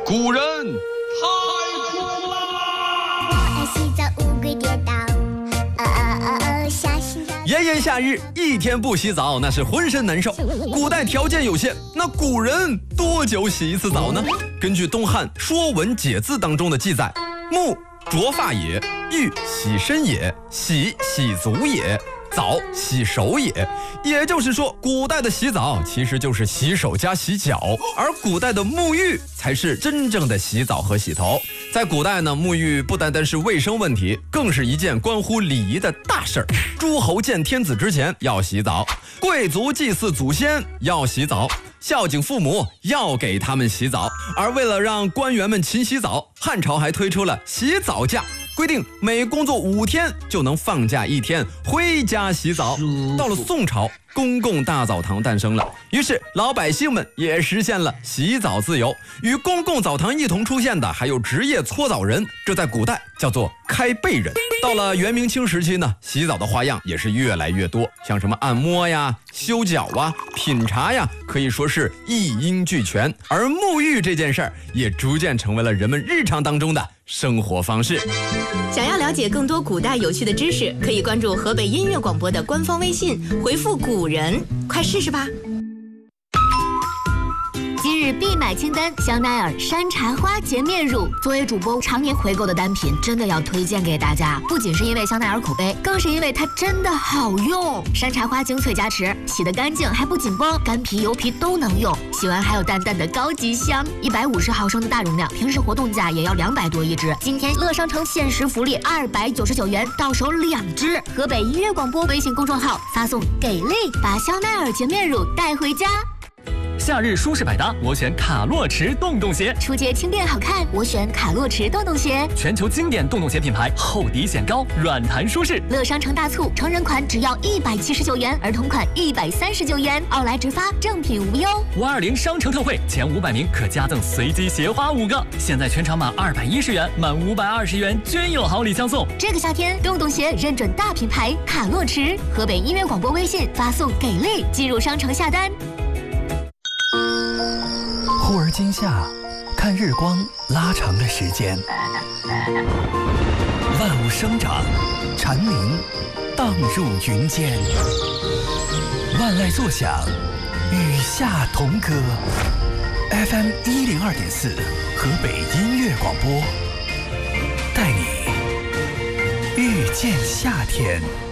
古人太酷啦！ 爱洗澡乌龟跌倒，下洗澡。 炎炎夏日，一天不洗澡那是浑身难受。古代条件有限，那古人多久洗一次澡呢？根据东汉《说文解字》当中的记载，沐濯发也，浴洗身也，洗足也，澡洗手也。也就是说，古代的洗澡其实就是洗手加洗脚，而古代的沐浴才是真正的洗澡和洗头。在古代呢，沐浴不单单是卫生问题，更是一件关乎礼仪的大事儿。诸侯见天子之前要洗澡，贵族祭祀祖先要洗澡，孝敬父母要给他们洗澡。而为了让官员们勤洗澡，汉朝还推出了洗澡假，规定每工作5天就能放假1天，回家洗澡。到了宋朝，公共大澡堂诞生了，于是老百姓们也实现了洗澡自由。与公共澡堂一同出现的还有职业搓澡人，这在古代叫做开背人。到了元明清时期呢，洗澡的花样也是越来越多，像什么按摩呀、修脚啊、品茶呀，可以说是一应俱全。而沐浴这件事儿也逐渐成为了人们日常当中的生活方式。 想要了解更多古代有趣的知识，可以关注河北音乐广播的官方微信，回复古人，快试试吧。 今日必买清单：香奈儿山茶花洁面乳。作为主播常年回购的单品，真的要推荐给大家。不仅是因为香奈儿口碑，更是因为它真的好用。山茶花精粹加持，洗得干净还不紧绷，干皮油皮都能用。洗完还有淡淡的高级香。150毫升的大容量，平时活动价也要200多一支。今天乐商城限时福利299元，到手2支。河北音乐广播微信公众号发送“给力”，把香奈儿洁面乳带回家。 夏日舒适百搭，我选卡洛驰洞洞鞋。 出街轻便好看，我选卡洛驰洞洞鞋。 全球经典洞洞鞋品牌，厚底显高，软弹舒适。 乐商城大促，成人款只要179元，儿童款139元，奥莱直发，正品无忧。 520商城特惠，前500名可加赠随机鞋花5个。现在全场满210元，满520元均有好礼相送。 这个夏天，洞洞鞋认准大品牌卡洛驰。河北音乐广播微信发送“给力”进入商城下单。 忽而今夏，看日光拉长了时间，万物生长，蝉鸣荡入云间，万籁作响，与夏同歌。FM 102.4，河北音乐广播，带你遇见夏天。